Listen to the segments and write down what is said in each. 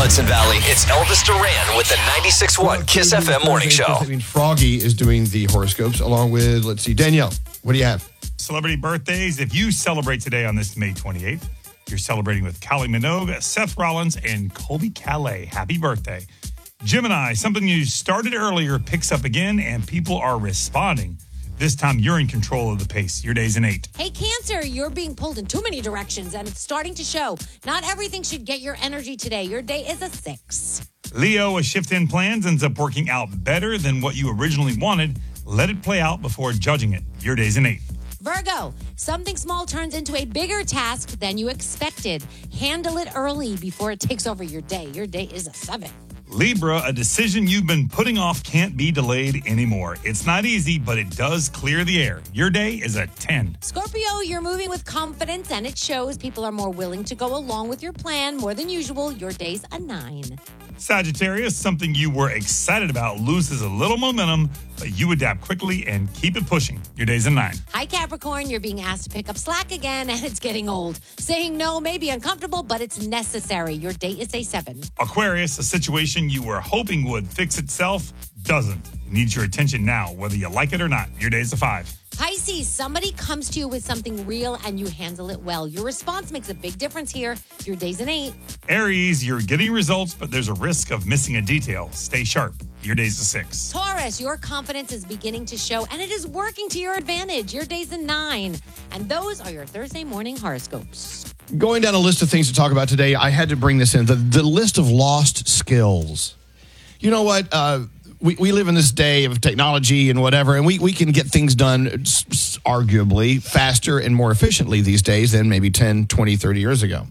Hudson Valley, it's Elvis Duran with the 96.1 Kiss FM Morning Show. That means Froggy is doing the horoscopes along with, Danielle. What do you have? Celebrity birthdays. If you celebrate today on this May 28th, you're celebrating with Kylie Minogue, Seth Rollins, and Colby Calais. Happy birthday. Gemini, something you started earlier picks up again, and people are responding. This time, you're in control of the pace. Your day's an 8. Hey, Cancer, you're being pulled in too many directions, and it's starting to show. Not everything should get your energy today. Your day is a 6. Leo, a shift in plans ends up working out better than what you originally wanted. Let it play out before judging it. Your day's an 8. Virgo, something small turns into a bigger task than you expected. Handle it early before it takes over your day. Your day is a 7. Libra, a decision you've been putting off can't be delayed anymore. It's not easy, but it does clear the air. Your day is a 10. Scorpio, you're moving with confidence, and it shows. People are more willing to go along with your plan more than usual. Your day's a 9. Sagittarius, something you were excited about loses a little momentum, but you adapt quickly and keep it pushing. Your day's a 9. Hi, Capricorn, you're being asked to pick up slack again, and it's getting old. Saying no may be uncomfortable, but it's necessary. Your day is a 7. Aquarius, a situation you were hoping would fix itself doesn't. It needs your attention now, whether you like it or not. Your day's a 5. Pisces, somebody comes to you with something real and you handle it well. Your response makes a big difference here. Your day's an 8. Aries, you're getting results, but there's a risk of missing a detail. Stay sharp. Your day's a 6. Taurus, your confidence is beginning to show and it is working to your advantage. Your day's a 9. And those are your Thursday morning horoscopes. Going down a list of things to talk about today, I had to bring this in. The list of lost skills. You know what? We live in this day of technology and whatever, and we can get things done arguably faster and more efficiently these days than maybe 10, 20, 30 years ago.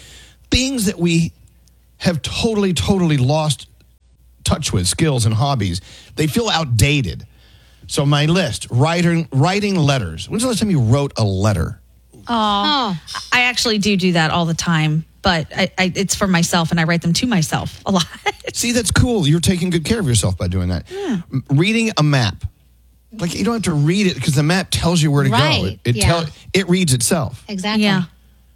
Things that we have totally lost touch with, skills and hobbies, they feel outdated. So my list, writing letters. When's the last time you wrote a letter? I actually do that all the time. But it's for myself, and I write them to myself a lot. See, that's cool. You're taking good care of yourself by doing that. Yeah. Reading a map. Like, you don't have to read it because the map tells you where to go. It reads itself. Exactly. Yeah.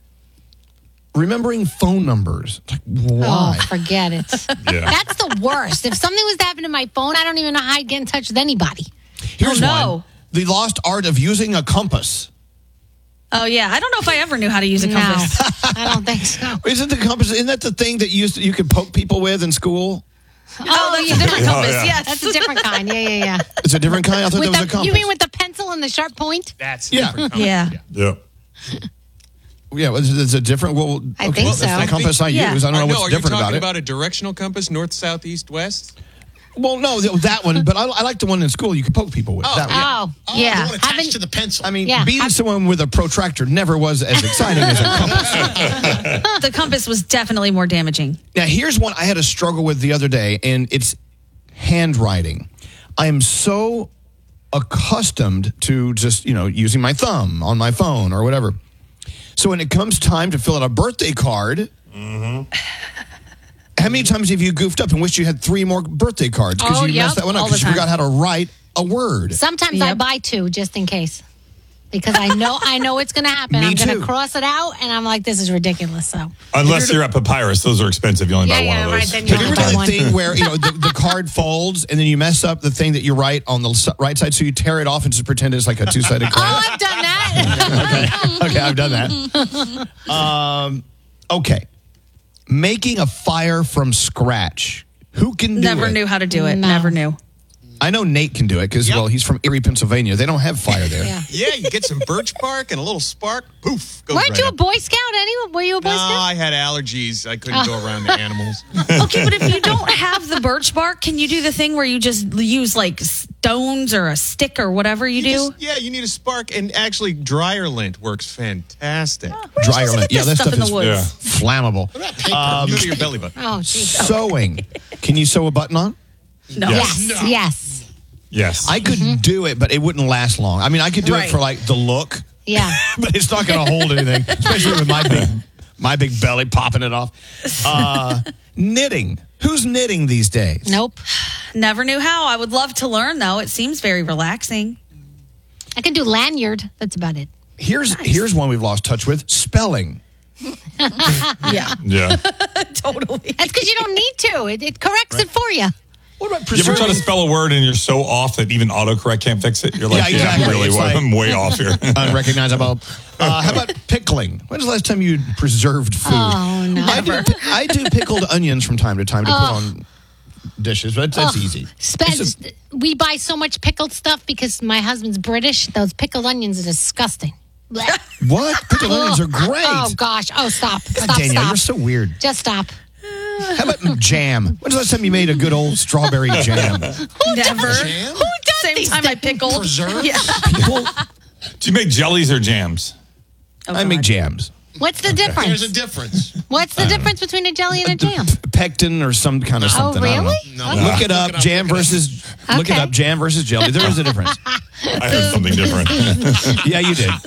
Remembering phone numbers. Like, why? Oh, forget it. Yeah. That's the worst. If something was to happen to my phone, I don't even know how I'd get in touch with anybody. Here's one. The lost art of using a compass. Oh, yeah. I don't know if I ever knew how to use a compass. No, I don't think so. Isn't that the thing that you could poke people with in school? Oh, that's a different compass. yeah. Yes. That's a different kind. Yeah. It's a different kind? I thought that was a compass. You mean with the pencil and the sharp point? That's Yeah. different. Yeah. Yeah. Yeah, it's a different. Well, I think so. That's the compass I use. I don't know what's different about it. Are you talking about a directional compass, north, south, east, west? Well, no, that one. But I like the one in school you could poke people with. That one. Yeah. The one attached to the pencil. I mean, beating someone with a protractor never was as exciting as a compass. The compass was definitely more damaging. Now, here's one I had a struggle with the other day, and it's handwriting. I am so accustomed to just, using my thumb on my phone or whatever. So when it comes time to fill out a birthday card, how many times have you goofed up and wished you had 3 more birthday cards because you messed that one up because you forgot how to write a word? Sometimes I buy 2 just in case. Because I know it's going to happen. I'm going to cross it out, and I'm like, this is ridiculous. So Unless you're at Papyrus, those are expensive. You only buy one of those. Right, then Have you ever done the thing where the card folds and then you mess up the thing that you write on the right side, so you tear it off and just pretend it's like a 2-sided coin? Oh, I've done that. Okay, I've done that. Okay. Making a fire from scratch. Who can do it? Never knew how to do it. No. Never knew. I know Nate can do it because, well, he's from Erie, Pennsylvania. They don't have fire there. Yeah, you get some birch bark and a little spark. Poof. Goes Weren't right you a up. Boy Scout? Anyone? Were you a Boy No, Scout? I had allergies. I couldn't go around the animals. Okay, but if you don't have the birch bark, can you do the thing where you just use like stones or a stick or whatever you do? You need a spark, and actually dryer lint works fantastic. Dryer lint. Yeah, that stuff in the is woods. flammable. What about paper? Go to your belly button. Oh, geez. Sewing. Can you sew a button on? No. Yes. Yes. I could do it, but it wouldn't last long. I mean, I could do it for like the look. Yeah. But it's not going to hold anything, especially with my big belly popping it off. Knitting. Who's knitting these days? Nope. Never knew how. I would love to learn, though. It seems very relaxing. I can do lanyard. That's about it. Here's one we've lost touch with. Spelling. Yeah. Yeah. Totally. That's because you don't need to. It corrects it for you. What about You ever try to preserving? spell a word and you're so off that even autocorrect can't fix it? You're like, Yeah, exactly. I'm really It's like- I'm way off here. Unrecognizable. How about pickling? When's the last time you preserved food? Oh, no. I do pickled onions from time to time to put on dishes, but that's easy. We buy so much pickled stuff because my husband's British. Those pickled onions are disgusting. Blech. What? Pickled onions are great. Oh, gosh. Oh, stop. Stop, Danielle, stop. you're so weird. Just stop. How about jam? When's the last time you made a good old strawberry jam? Never. Who does Same these time I things? pickled. Preserves? Yeah. People, Do you make jellies or jams? I make jams. What's the There's difference? a difference. What's the difference between a jelly and a jam? Pectin or some kind of something. I don't know. really? No. Look it up. Jam versus. Look it Okay. up. Jam versus jelly. There is a difference. I heard something different. Yeah, you did.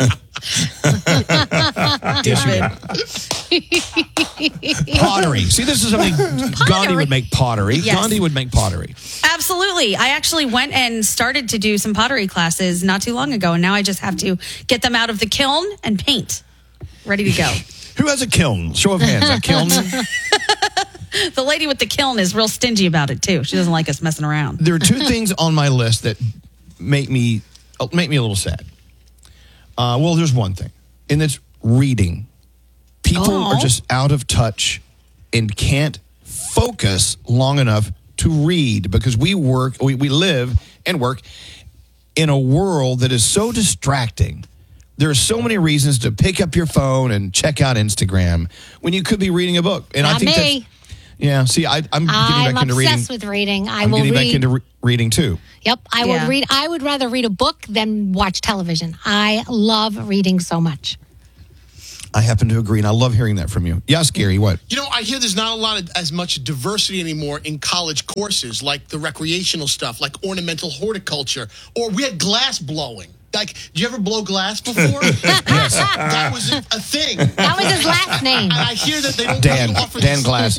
Yes, you did. Pottery. See, this is something Gandhi would make pottery. Yes. Gandhi would make pottery. Absolutely. I actually went and started to do some pottery classes not too long ago, and now I just have to get them out of the kiln and paint. Ready to go. Who has a kiln? Show of hands. A kiln. The lady with the kiln is real stingy about it, too. She doesn't like us messing around. There are two things on my list that make me a little sad. Well, there's one thing, and it's reading. People are just out of touch and can't focus long enough to read because we live and work in a world that is so distracting. There are so many reasons to pick up your phone and check out Instagram when you could be reading a book. And Not I think me. that's, yeah. See, I'm getting I'm back into reading. obsessed with reading. I'm getting back into reading too. Yep, I Yeah. would read. I would rather read a book than watch television. I love reading so much. I happen to agree, and I love hearing that from you. Yes, Gary, what? You know, I hear there's not a lot of as much diversity anymore in college courses, like the recreational stuff, like ornamental horticulture, or we had glass blowing. Like, did you ever blow glass before? Yes. That was a thing. That was his last name. And I hear that they don't Dan offer Dan this. Glass.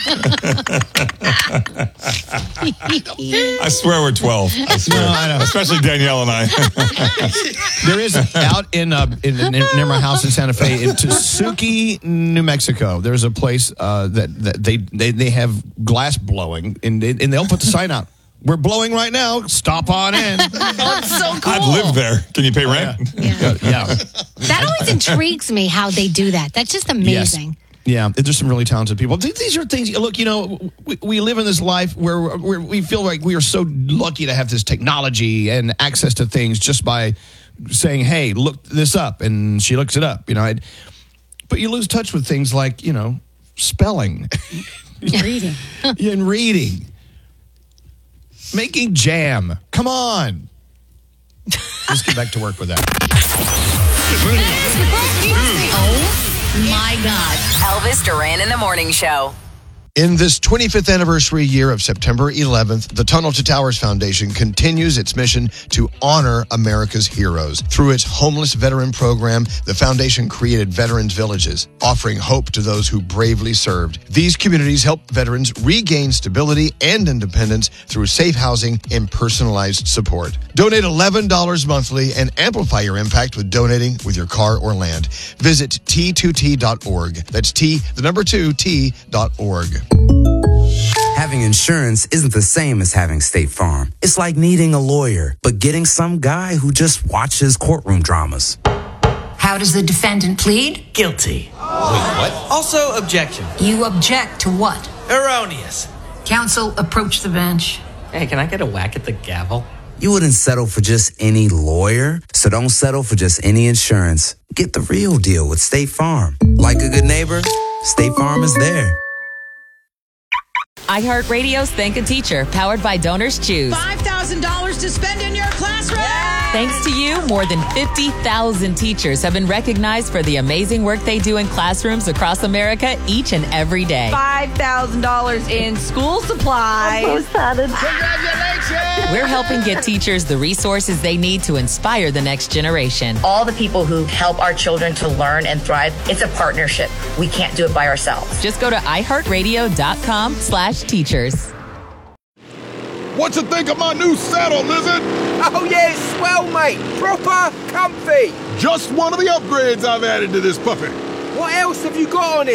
I swear we're 12. I swear. No, I know. Especially Danielle and I. There is out in near my house in Santa Fe in Tesuque, New Mexico. There's a place that they have glass blowing, and they'll put the sign out. We're blowing right now. Stop on in. That's so cool. I'd live there. Can you pay rent? Yeah. That always intrigues me how they do that. That's just amazing. Yeah, there's some really talented people. These are things. Look, you know, we live in this life where we feel like we are so lucky to have this technology and access to things just by saying, "Hey, look this up," and she looks it up. You know, but you lose touch with things like spelling, Reading. and reading, making jam. Come on, let's get back to work with that. My God. Elvis Duran in the Morning Show. In this 25th anniversary year of September 11th, the Tunnel to Towers Foundation continues its mission to honor America's heroes. Through its homeless veteran program, the foundation created Veterans Villages, offering hope to those who bravely served. These communities help veterans regain stability and independence through safe housing and personalized support. Donate $11 monthly and amplify your impact with donating with your car or land. Visit T2T.org. That's T2T.org. Having insurance isn't the same as having State Farm. It's like needing a lawyer, but getting some guy who just watches courtroom dramas. How does the defendant plead? Guilty. Wait, what? Also, objection. You object to what? Erroneous. Counsel, approach the bench. Hey, can I get a whack at the gavel? You wouldn't settle for just any lawyer, so don't settle for just any insurance. Get the real deal with State Farm. Like a good neighbor, State Farm is there. iHeartRadio's Thank a Teacher, powered by Donors Choose. $5,000 to spend in your classroom. Thanks to you, more than 50,000 teachers have been recognized for the amazing work they do in classrooms across America each and every day. $5,000 in school supplies. I'm so excited. Congratulations! We're helping get teachers the resources they need to inspire the next generation. All the people who help our children to learn and thrive, it's a partnership. We can't do it by ourselves. Just go to iHeartRadio.com/teachers. What you think of my new saddle, Lizard? Oh, yeah, it's swell, mate. Proper comfy. Just one of the upgrades I've added to this puppy. What else have you got on it?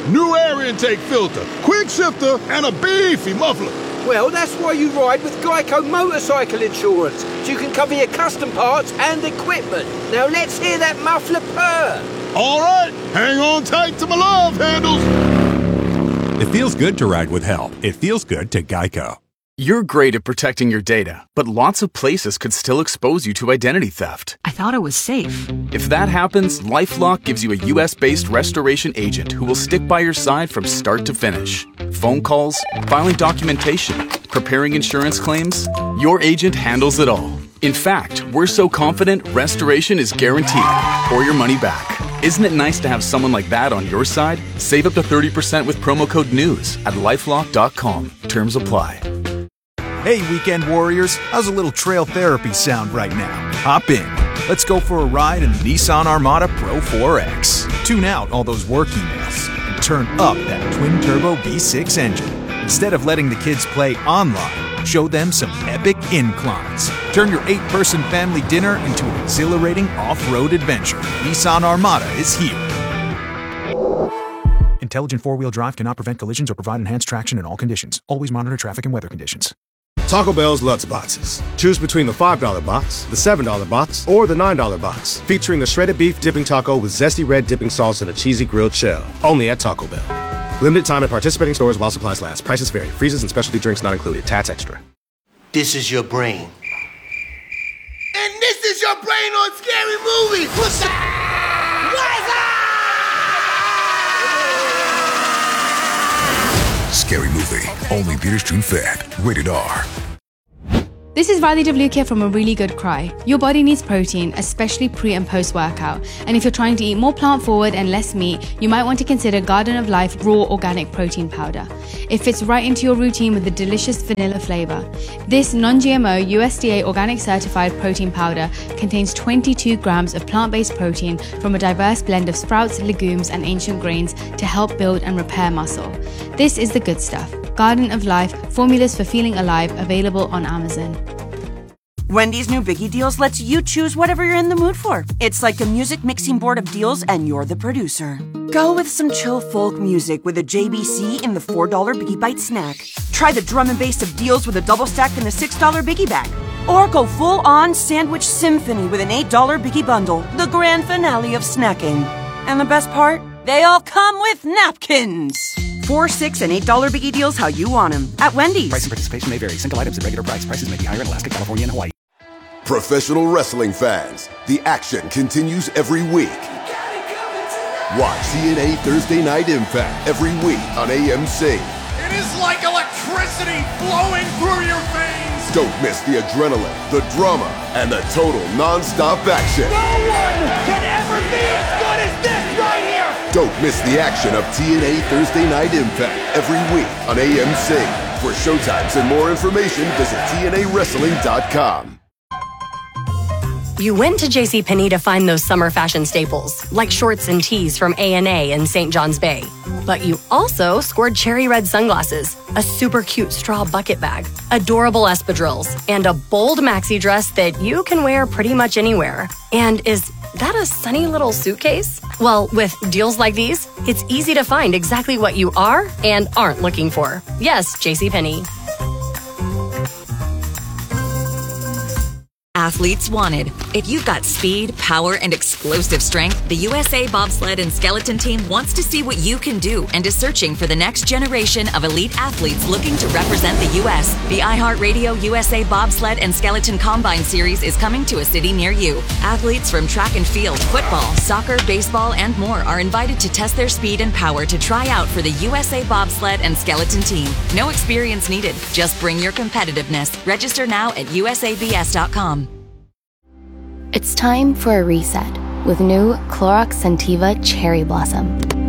new air intake filter, quick shifter, and a beefy muffler. Well, that's why you ride with Geico Motorcycle Insurance, so you can cover your custom parts and equipment. Now let's hear that muffler purr. All right, hang on tight to my love handles. It feels good to ride with help. It feels good to Geico. You're great at protecting your data, but lots of places could still expose you to identity theft. I thought it was safe. If that happens, LifeLock gives you a U.S.-based restoration agent who will stick by your side from start to finish. Phone calls, filing documentation, preparing insurance claims, your agent handles it all. In fact, we're so confident restoration is guaranteed or your money back. Isn't it nice to have someone like that on your side? Save up to 30% with promo code NEWS at LifeLock.com. Terms apply. Hey, weekend warriors, how's a little trail therapy sound right now? Hop in. Let's go for a ride in the Nissan Armada Pro 4X. Tune out all those work emails and turn up that twin-turbo V6 engine. Instead of letting the kids play online, show them some epic inclines. Turn your 8-person family dinner into an exhilarating off-road adventure. Nissan Armada is here. Intelligent four-wheel drive cannot prevent collisions or provide enhanced traction in all conditions. Always monitor traffic and weather conditions. Taco Bell's Lutz Boxes. Choose between the $5 box, the $7 box, or the $9 box, featuring the shredded beef dipping taco with zesty red dipping sauce and a cheesy grilled shell. Only at Taco Bell. Limited time at participating stores while supplies last. Prices vary. Freezes and specialty drinks not included. Tats extra. This is your brain. And this is your brain on Scary Movie. What's up? What is up? Scary Movie. Only theaters June 5th. Rated R. This is Riley Devlukia from A Really Good Cry. Your body needs protein, especially pre and post workout. And if you're trying to eat more plant forward and less meat, you might want to consider Garden of Life Raw Organic Protein Powder. It fits right into your routine with a delicious vanilla flavor. This non-GMO USDA organic certified protein powder contains 22 grams of plant-based protein from a diverse blend of sprouts, legumes, and ancient grains to help build and repair muscle. This is the good stuff. Garden of Life, formulas for feeling alive, available on Amazon. Wendy's new Biggie Deals lets you choose whatever you're in the mood for. It's like a music mixing board of deals, and you're the producer. Go with some chill folk music with a JBC in the $4 Biggie Bite snack. Try the drum and bass of deals with a double stack in the $6 Biggie Bag. Or go full-on sandwich symphony with an $8 Biggie Bundle, the grand finale of snacking. And the best part? They all come with napkins. $4, $6, and $8 Biggie Deals how you want them at Wendy's. Price and participation may vary. Single items at regular price. Prices may be higher in Alaska, California, and Hawaii. Professional wrestling fans, the action continues every week. Watch TNA Thursday Night Impact every week on AMC. It is like electricity flowing through your veins. Don't miss the adrenaline, the drama, and the total non-stop action. No one can ever be as good as this right here. Don't miss the action of TNA Thursday Night Impact every week on AMC. For showtimes and more information, visit TNAWrestling.com. You went to JCPenney to find those summer fashion staples, like shorts and tees from A&A and St. John's Bay. But you also scored cherry red sunglasses, a super cute straw bucket bag, adorable espadrilles, and a bold maxi dress that you can wear pretty much anywhere. And is that a sunny little suitcase? Well, with deals like these, it's easy to find exactly what you are and aren't looking for. Yes, JCPenney. Athletes wanted. If you've got speed, power, and explosive strength, the USA Bobsled and Skeleton Team wants to see what you can do and is searching for the next generation of elite athletes looking to represent the U.S. The iHeartRadio USA Bobsled and Skeleton Combine Series is coming to a city near you. Athletes from track and field, football, soccer, baseball, and more are invited to test their speed and power to try out for the USA Bobsled and Skeleton Team. No experience needed. Just bring your competitiveness. Register now at usabs.com. It's time for a reset with new Clorox Scentiva Cherry Blossom.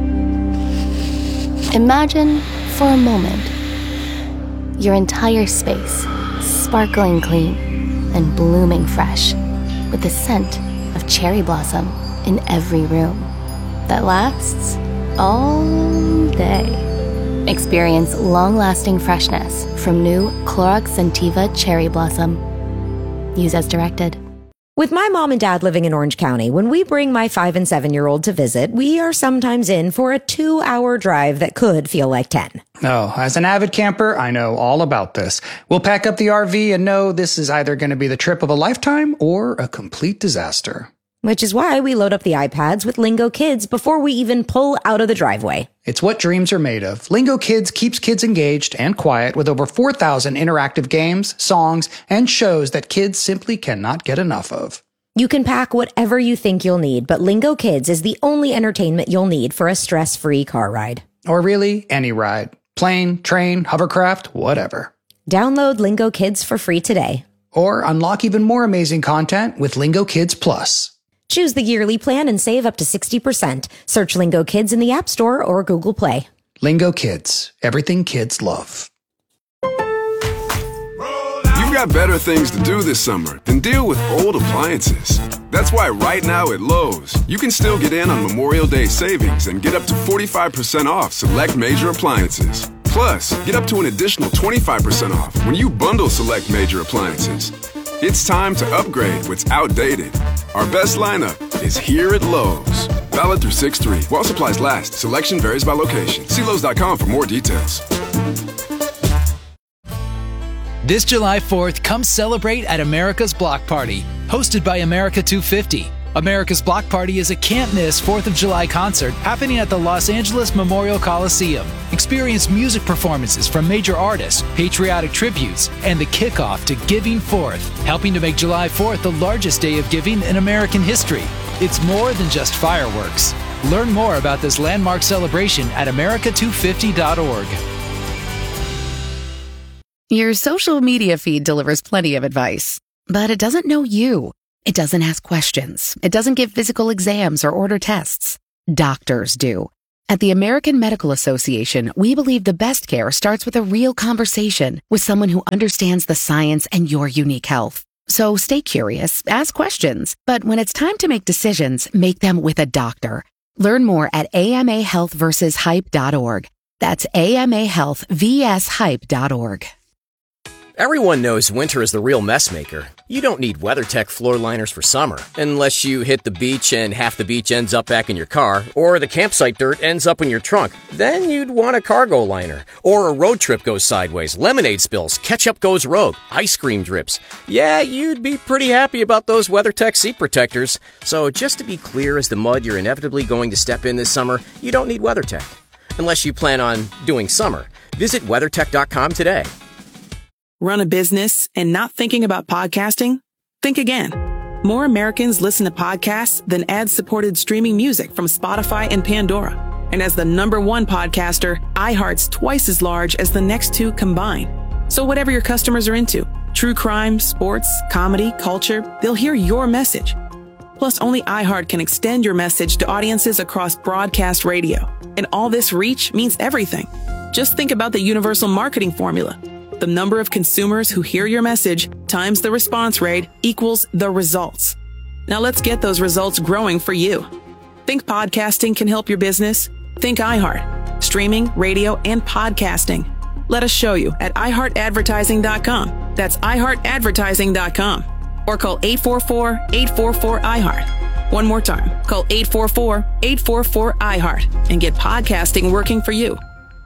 Imagine, for a moment, your entire space sparkling clean and blooming fresh with the scent of cherry blossom in every room that lasts all day. Experience long-lasting freshness from new Clorox Scentiva Cherry Blossom. Use as directed. With my mom and dad living in Orange County, when we bring my 5 and 7-year-old to visit, we are sometimes in for a 2-hour drive that could feel like 10. Oh, as an avid camper, I know all about this. We'll pack up the RV and know this is either going to be the trip of a lifetime or a complete disaster. Which is why we load up the iPads with Lingo Kids before we even pull out of the driveway. It's what dreams are made of. Lingo Kids keeps kids engaged and quiet with over 4,000 interactive games, songs, and shows that kids simply cannot get enough of. You can pack whatever you think you'll need, but Lingo Kids is the only entertainment you'll need for a stress-free car ride. Or really, any ride. Plane, train, hovercraft, whatever. Download Lingo Kids for free today. Or unlock even more amazing content with Lingo Kids Plus. Choose the yearly plan and save up to 60%. Search Lingo Kids in the App Store or Google Play. Lingo Kids. Everything kids love. You've got better things to do this summer than deal with old appliances. That's why right now at Lowe's, you can still get in on Memorial Day savings and get up to 45% off select major appliances. Plus, get up to an additional 25% off when you bundle select major appliances. It's time to upgrade what's outdated. Our best lineup is here at Lowe's. Valid through 6/3. While supplies last, selection varies by location. See Lowe's.com for more details. This July 4th, come celebrate at America's Block Party, hosted by America 250. America's Block Party is a can't-miss 4th of July concert happening at the Los Angeles Memorial Coliseum. Experience music performances from major artists, patriotic tributes, and the kickoff to Giving Forth, helping to make July 4th the largest day of giving in American history. It's more than just fireworks. Learn more about this landmark celebration at america250.org. Your social media feed delivers plenty of advice, but it doesn't know you. It doesn't ask questions. It doesn't give physical exams or order tests. Doctors do. At the American Medical Association, we believe the best care starts with a real conversation with someone who understands the science and your unique health. So stay curious, ask questions, but when it's time to make decisions, make them with a doctor. Learn more at amahealthversushype.org. That's amahealthvshype.org. Everyone knows winter is the real mess maker. You don't need WeatherTech floor liners for summer, unless you hit the beach and half the beach ends up back in your car, or the campsite dirt ends up in your trunk. Then you'd want a cargo liner. Or a road trip goes sideways, lemonade spills, ketchup goes rogue, ice cream drips. Yeah, you'd be pretty happy about those WeatherTech seat protectors. So just to be clear as the mud you're inevitably going to step in this summer, you don't need WeatherTech. Unless you plan on doing summer. Visit WeatherTech.com today. Run a business and not thinking about podcasting? Think again. More Americans listen to podcasts than ad-supported streaming music from Spotify and Pandora. And as the #1 podcaster, iHeart's twice as large as the next two combined. So whatever your customers are into, true crime, sports, comedy, culture, they'll hear your message. Plus, only iHeart can extend your message to audiences across broadcast radio. And all this reach means everything. Just think about the universal marketing formula. The number of consumers who hear your message times the response rate equals the results. Now let's get those results growing for you. Think podcasting can help your business? Think iHeart. Streaming, radio, and podcasting. Let us show you at iHeartAdvertising.com. That's iHeartAdvertising.com. Or call 844-844-iHeart. One more time. Call 844-844-iHeart and get podcasting working for you.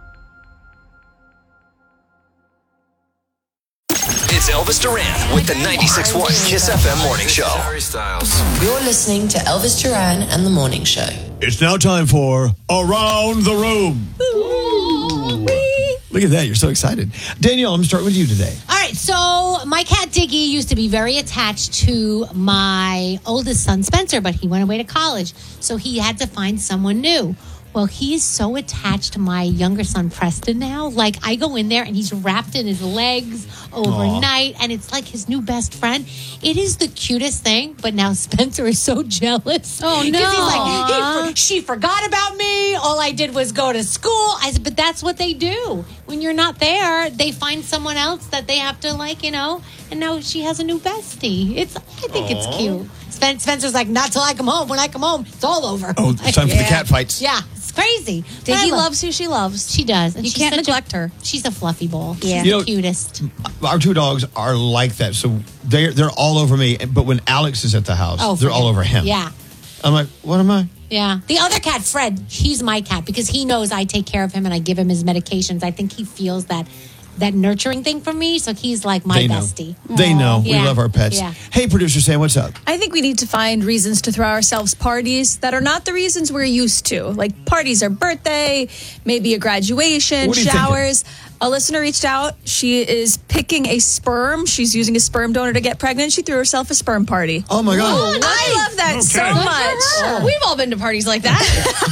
It's Elvis Duran with the 96.1 Kiss FM Morning Show. You're listening to Elvis Duran and the Morning Show. It's now time for Around the Room. Look at that. You're so excited. Danielle, I'm going to start with you today. All right. So my cat Diggy used to be very attached to my oldest son, Spencer, but he went away to college. So he had to find someone new. Well, he's so attached to my younger son, Preston, now. Like, I go in there and he's wrapped in his legs overnight, and it's like his new best friend. It is the cutest thing, but now Spencer is so jealous. Oh, no. Because he's like, she forgot about me. All I did was go to school. I said, but that's what they do. When you're not there, they find someone else that they have to, like, you know, and now she has a new bestie. I think it's cute. Spencer's like, not till I come home. When I come home, it's all over. Oh, it's time for the cat fights. Yeah. crazy. Diggy loves who she loves. She does. And you can't neglect her. She's a fluffy ball. Yeah. She's the cutest. Our two dogs are like that. So they're all over me. But when Alex is at the house, they're all over him. Yeah. I'm like, what am I? Yeah. The other cat, Fred, he's my cat because he knows I take care of him and I give him his medications. I think he feels that nurturing thing from me. So he's like my bestie. They know. Yeah. We love our pets. Yeah. Hey, producer Sam, what's up? I think we need to find reasons to throw ourselves parties that are not the reasons we're used to. Like parties are birthday, maybe a graduation, showers. A listener reached out. She is picking a sperm. She's using a sperm donor to get pregnant. She threw herself a sperm party. Oh, my God. Ooh, I love that so much. We've all been to parties like that.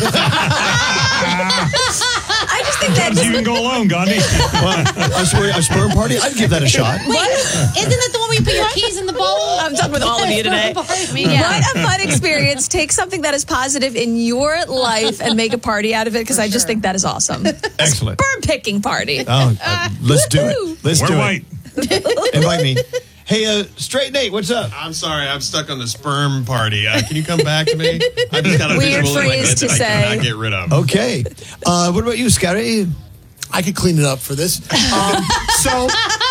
I just think that you can go alone, Gandhi. A sperm party? I'd give that a shot. Wait, isn't that the one where you put your keys in the bowl? I'm done with all of you today. What a fun experience. Take something that is positive in your life and make a party out of it, because I just think that is awesome. Excellent. Sperm picking party. Let's do it. We're white. Invite me. Hey, Straight Nate, what's up? I'm sorry, I'm stuck on the sperm party. Can you come back to me? I just got a Weird visual in my phrase head to that say. I cannot get rid of. Okay. What about you, Scotty? I could clean it up for this. So,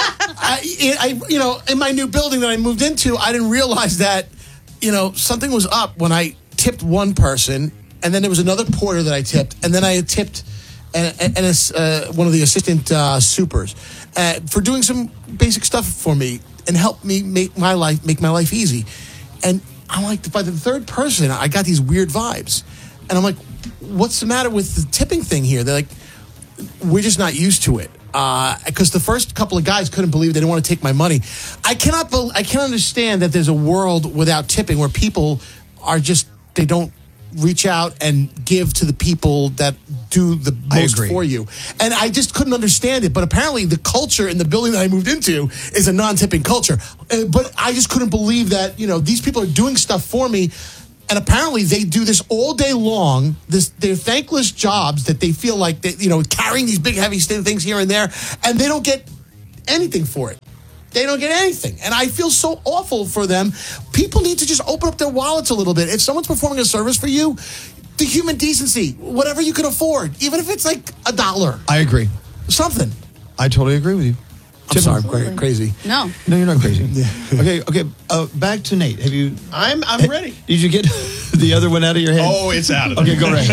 in my new building that I moved into, I didn't realize that, something was up when I tipped one person, and then there was another porter that I tipped, and then I had tipped one of the assistant supers for doing some basic stuff for me and helped me make my life easy. And I'm like, by the third person, I got these weird vibes, and I'm like, what's the matter with the tipping thing here? They're like, we're just not used to it. Because the first couple of guys couldn't believe they didn't want to take my money. I can't understand that there's a world without tipping where people are they don't reach out and give to the people that do the most for you. And I just couldn't understand it. But apparently the culture in the building that I moved into is a non-tipping culture. But I just couldn't believe that, these people are doing stuff for me. And apparently they do this all day long. They're thankless jobs that they feel like carrying these big heavy things here and there, and they don't get anything for it. They don't get anything. And I feel so awful for them. People need to just open up their wallets a little bit. If someone's performing a service for you, the human decency, whatever you can afford, even if it's like $1. I agree. Something. I totally agree with you. I'm sorry, I'm crazy. No, you're not crazy. Yeah. Okay. Back to Nate. Have you? I'm ready. Did you get the other one out of your head? Oh, it's out of there. Okay, go right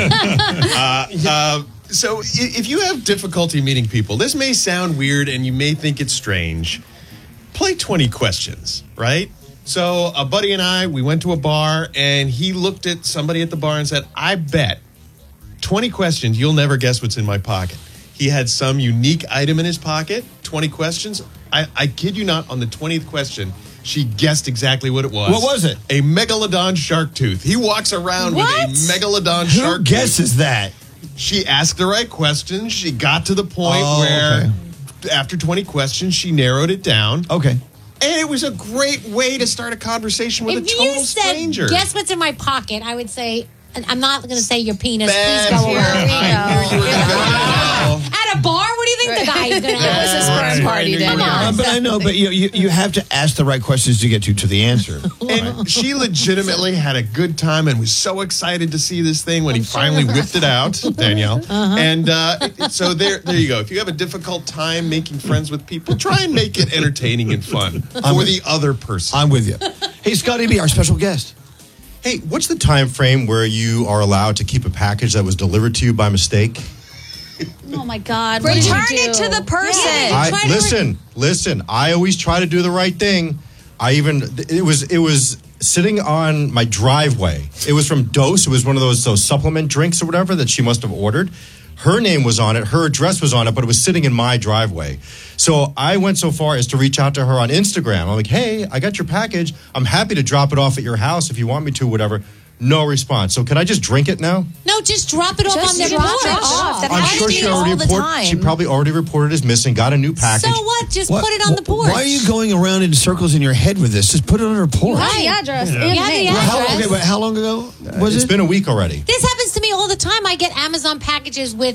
ahead. So if you have difficulty meeting people, this may sound weird and you may think it's strange. Play 20 questions, right? So a buddy and I, we went to a bar and he looked at somebody at the bar and said, I bet 20 questions, you'll never guess what's in my pocket. He had some unique item in his pocket, 20 questions. I kid you not, on the 20th question, she guessed exactly what it was. What was it? A megalodon shark tooth. He walks around with a megalodon shark tooth. Who guesses that? She asked the right questions. She got to the point where, after 20 questions, she narrowed it down. Okay. And it was a great way to start a conversation with a total stranger. Guess what's in my pocket? I would say, I'm not going to say your penis. Please go away. At a bar? What do you think the guy is going to ask? It was a sperm party, Danielle. But I know, but you have to ask the right questions to get to the answer. And she legitimately had a good time and was so excited to see this thing when he finally whipped it out, Danielle. And so there you go. If you have a difficult time making friends with people, try and make it entertaining and fun for the other person. I'm with you. Hey, Scotty B, our special guest. Hey, what's the time frame where you are allowed to keep a package that was delivered to you by mistake? Oh my God! Return it to the person. Listen. I always try to do the right thing. It was sitting on my driveway. It was from Dose. It was one of those supplement drinks or whatever that she must have ordered. Her name was on it. Her address was on it, but it was sitting in my driveway. So I went so far as to reach out to her on Instagram. I'm like, hey, I got your package. I'm happy to drop it off at your house if you want me to, whatever. No response. So can I just drink it now? No, just drop it off on the porch. I'm sure she already reported. She probably already reported as missing. Got a new package. So what? Just put it on the porch. Why are you going around in circles in your head with this? Just put it on her porch. You have the address. How long ago was it? It's been a week already. This happens to me all the time. I get Amazon packages with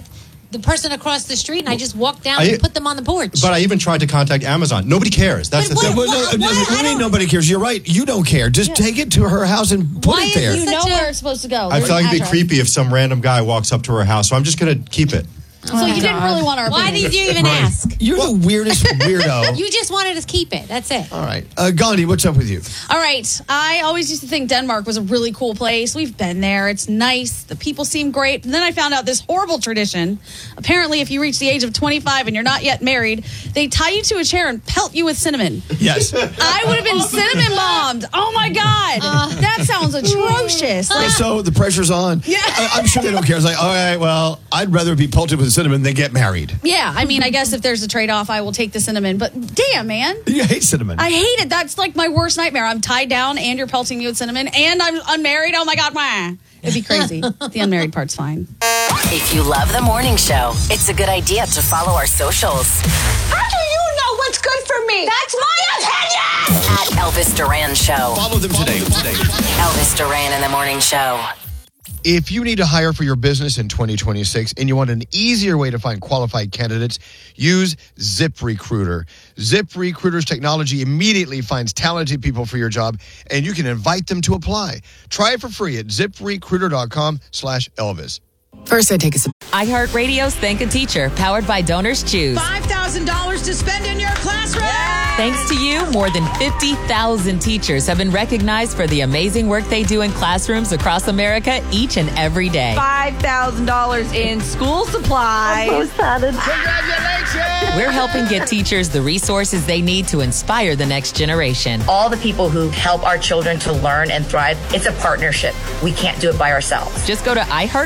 the person across the street, and I just walked down and put them on the porch. But I even tried to contact Amazon. Nobody cares. That's the thing. What do you mean nobody cares? You're right. You don't care. Just take it to her house and put it there. You know where it's supposed to go. I feel like it'd be creepy if some random guy walks up to her house, so I'm just going to keep it. So you didn't really want our Why opinion. did you even ask? You're the weirdest weirdo. You just wanted to keep it. That's it. All right. Gandhi, what's up with you? All right. I always used to think Denmark was a really cool place. We've been there. It's nice. The people seem great. And then I found out this horrible tradition. Apparently, if you reach the age of 25 and you're not yet married, they tie you to a chair and pelt you with cinnamon. Yes. I would have been cinnamon bombed. Oh, my God. That sounds atrocious. So the pressure's on. Yeah. I'm sure they don't care. It's like, all right, well, I'd rather be pelted with cinnamon than get married. Yeah, I mean, I guess if there's a trade-off, I will take the cinnamon. But damn, man. You hate cinnamon. I hate it. That's like my worst nightmare. I'm tied down and you're pelting me with cinnamon and I'm unmarried. Oh, my God. Wah. It'd be crazy. The unmarried part's fine. If you love the morning show, it's a good idea to follow our socials. How do you know what's good for me? That's my opinion! At Elvis Duran Show. Follow them today. Elvis Duran in the Morning Show. If you need to hire for your business in 2026 and you want an easier way to find qualified candidates, use ZipRecruiter. ZipRecruiter's technology immediately finds talented people for your job, and you can invite them to apply. Try it for free at ZipRecruiter.com/Elvis. First, I take a sip. iHeartRadio's Thank a Teacher, powered by Donors Choose. $5,000 to spend in your classroom! Thanks to you, more than 50,000 teachers have been recognized for the amazing work they do in classrooms across America each and every day. $5,000 in school supplies. I'm so excited. Congratulations! We're helping get teachers the resources they need to inspire the next generation. All the people who help our children to learn and thrive, it's a partnership. We can't do it by ourselves. Just go to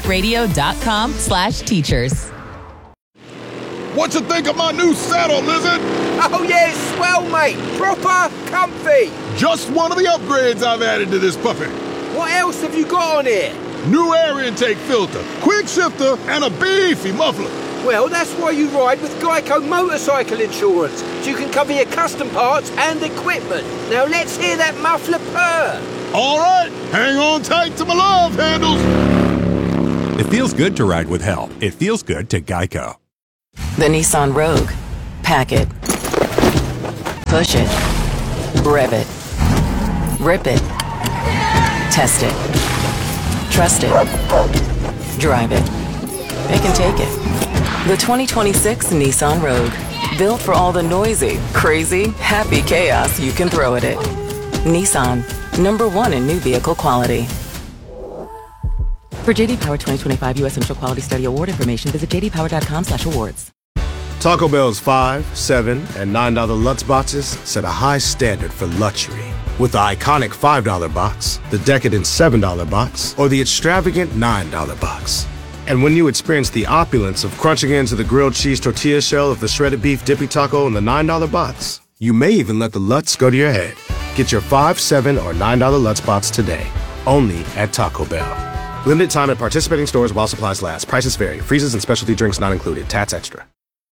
iHeartRadio.com/teachers. What you think of my new saddle, Lizard? Oh, yeah, it's swell, mate. Proper comfy. Just one of the upgrades I've added to this puppy. What else have you got on here? New air intake filter, quick shifter, and a beefy muffler. Well, that's why you ride with Geico Motorcycle Insurance, so you can cover your custom parts and equipment. Now let's hear that muffler purr. All right, hang on tight to my love handles. It feels good to ride with help. It feels good to Geico. The Nissan Rogue. Pack it. Push it. Rev it. Rip it. Test it. Trust it. Drive it. They can take it. The 2026 Nissan Rogue. Built for all the noisy, crazy, happy chaos you can throw at it. Nissan. #1 in new vehicle quality. For JD Power 2025 U.S. Central Quality Study Award information, visit jdpower.com/awards. Taco Bell's $5, $7, and $9 Lutz boxes set a high standard for luxury. With the iconic $5 box, the decadent $7 box, or the extravagant $9 box. And when you experience the opulence of crunching into the grilled cheese tortilla shell of the shredded beef dippy taco in the $9 box, you may even let the Lutz go to your head. Get your $5, $7, or $9 Lutz box today, only at Taco Bell. Limited time at participating stores while supplies last. Prices vary. Freezes and specialty drinks not included. Tats extra.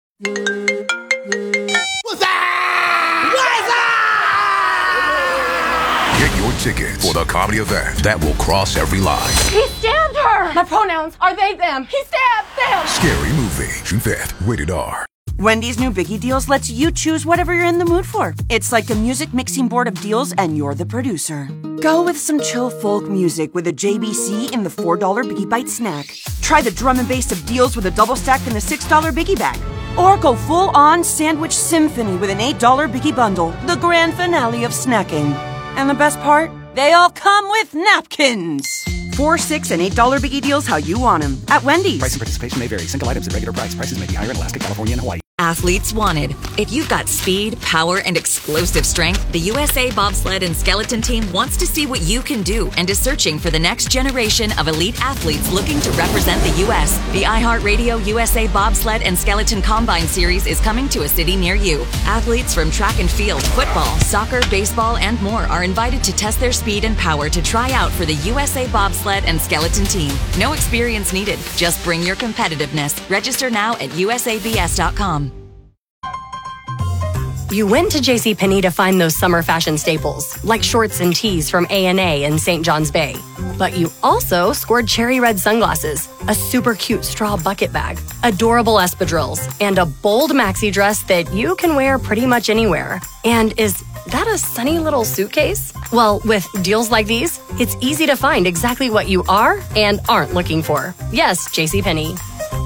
Get your tickets for the comedy event that will cross every line. He stabbed her! My pronouns are they, them. He stabbed them! Scary Movie, June 5th, rated R. Wendy's new Biggie Deals lets you choose whatever you're in the mood for. It's like a music mixing board of deals, and you're the producer. Go with some chill folk music with a JBC in the $4 Biggie Bite snack. Try the drum and bass of deals with a double stack in the $6 Biggie Bag. Or go full-on sandwich symphony with an $8 Biggie Bundle, the grand finale of snacking. And the best part? They all come with napkins. $4, $6, and $8 Biggie Deals how you want them. At Wendy's. Price and participation may vary. Single items at regular price. Prices may be higher in Alaska, California, and Hawaii. Athletes wanted. If you've got speed, power, and explosive strength, the USA Bobsled and Skeleton Team wants to see what you can do and is searching for the next generation of elite athletes looking to represent the U.S. The iHeartRadio USA Bobsled and Skeleton Combine Series is coming to a city near you. Athletes from track and field, football, soccer, baseball, and more are invited to test their speed and power to try out for the USA Bobsled and Skeleton Team. No experience needed. Just bring your competitiveness. Register now at usabs.com. You went to JCPenney to find those summer fashion staples, like shorts and tees from A&A in St. John's Bay. But you also scored cherry red sunglasses, a super cute straw bucket bag, adorable espadrilles, and a bold maxi dress that you can wear pretty much anywhere. And is that a sunny little suitcase? Well, with deals like these, it's easy to find exactly what you are and aren't looking for. Yes, JCPenney.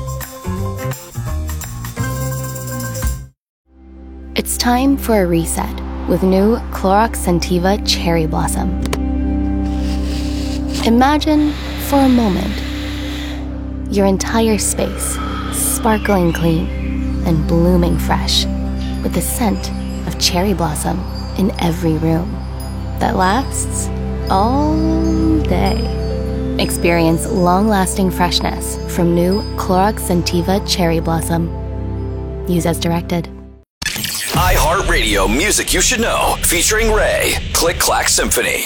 It's time for a reset with new Clorox Scentiva Cherry Blossom. Imagine, for a moment, your entire space sparkling clean and blooming fresh with the scent of cherry blossom in every room that lasts all day. Experience long-lasting freshness from new Clorox Scentiva Cherry Blossom. Use as directed. iHeartRadio music you should know, featuring Ray. Click Clack Symphony.